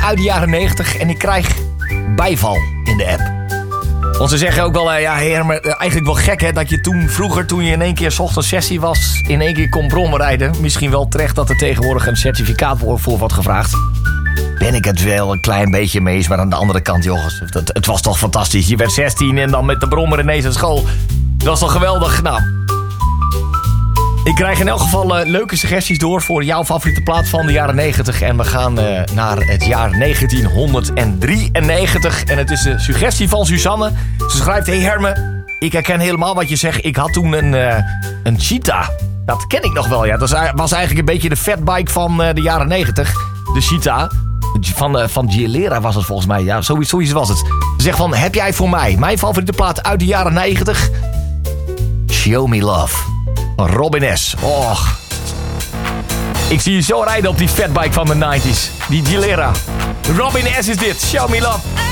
uit de jaren 90 en ik krijg bijval in de app. Want ze zeggen ook wel, maar eigenlijk wel gek hè, dat je vroeger toen je in één keer 's ochtends sessie was, in één keer kon brommerrijden. Misschien wel terecht dat er tegenwoordig een certificaat voor wordt gevraagd. Ben ik het wel een klein beetje mee eens, maar aan de andere kant, jongens, het was toch fantastisch. Je werd 16 en dan met de brommer ineens naar school. Dat was toch geweldig? Nou, ik krijg in elk geval leuke suggesties door voor jouw favoriete plaat van de jaren 90. En we gaan naar het jaar 1993. En het is de suggestie van Suzanne. Ze schrijft, hey Herme, ik herken helemaal wat je zegt. Ik had toen een Cheetah. Dat ken ik nog wel, ja. Dat was eigenlijk een beetje de fatbike van de jaren 90. De Cheetah. Van Gilera was het volgens mij. Ja, zoiets was het. Ze zegt van, heb jij voor mij mijn favoriete plaat uit de jaren 90? Show Me Love. Robin S. Och. Ik zie je zo rijden op die fatbike van de 90s. Die Gilera. Robin S is dit. Show Me Love.